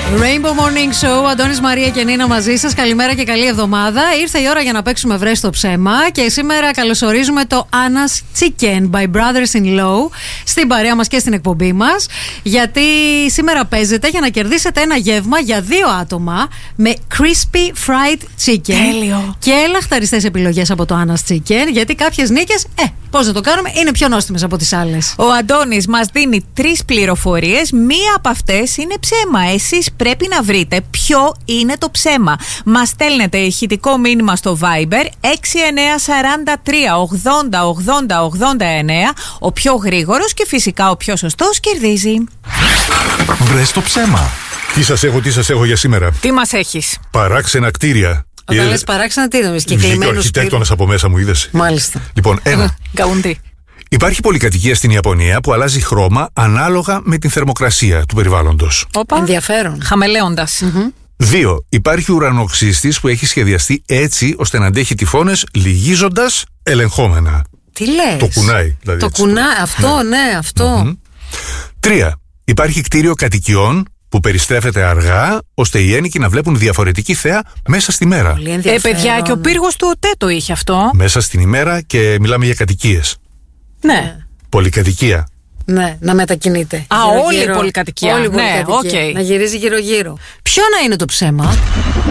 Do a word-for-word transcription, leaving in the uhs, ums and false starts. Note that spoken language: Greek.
Rainbow Morning Show, Αντώνης, Μαρία και Νίνα μαζί σας. Καλημέρα και καλή εβδομάδα. Ήρθε η ώρα για να παίξουμε βρες το ψέμα και σήμερα καλωσορίζουμε το Anna's Chicken by Brothers-in-Law στην παρέα μας και στην εκπομπή μας, γιατί σήμερα παίζετε για να κερδίσετε ένα γεύμα για δύο άτομα με crispy fried chicken. Τέλειο. Και λαχταριστές επιλογές από το Anna's Chicken, γιατί κάποιες νίκες, ε, πώς να το κάνουμε, είναι πιο νόστιμες από τις άλλες. Ο Αντώνης μας δίνει τρεις πληροφορίες. Μία από αυτές είναι ψέμα. Εσείς πρέπει να βρείτε ποιο είναι το ψέμα. Μας στέλνετε ηχητικό μήνυμα στο Viber έξι εννιά τέσσερα τρία ογδόντα ογδόντα ογδόντα εννέα. Ο πιο γρήγορος και φυσικά ο πιο σωστός κερδίζει. Βρες το ψέμα. Τι σας έχω, τι σας έχω για σήμερα. Τι μας έχεις? Παράξενα κτίρια. Όταν Ε, λες παράξενα, τι είδαμε, Βγήκε ο συγκεκριμένους αρχιτέκτονας από μέσα, μου είδες. Μάλιστα. Λοιπόν, ένα. Γκαουντή. Υπάρχει πολυκατοικία στην Ιαπωνία που αλλάζει χρώμα ανάλογα με την θερμοκρασία του περιβάλλοντος. Όπα. Ενδιαφέρον. Χαμελέοντας. Δύο. Υπάρχει ουρανοξύστης που έχει σχεδιαστεί έτσι ώστε να αντέχει τυφώνες λυγίζοντας ελεγχόμενα. Τι λες? Το κουνάει, δηλαδή. Το έτσι. κουνάει, αυτό, ναι, αυτό. Τρία. Υπάρχει κτίριο κατοικιών που περιστρέφεται αργά ώστε οι ένοικοι να βλέπουν διαφορετική θέα μέσα στη μέρα. Πολύ Ε, ενδιαφέρον. παιδιά, και ο πύργος του ΟΤΕ το είχε αυτό. Μέσα στην ημέρα και μιλάμε για κατοικίες. Ναι. Πολυκατοικία. Ναι, να μετακινείται. Α, Γύρω-γύρω. όλη η πολυκατοικία. Όλη η Ναι, πολυκατοικία. οκ. Να γυρίζει γύρω-γύρω. Ποιο να είναι το ψέμα?